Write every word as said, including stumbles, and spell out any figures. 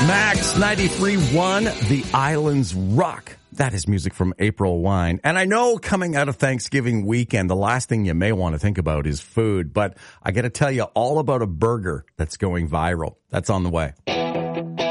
Max ninety-three point one, The Islands Rock. That is music from April Wine. And I know coming out of Thanksgiving weekend, the last thing you may want to think about is food. But I got to tell you all about a burger that's going viral. That's on the way.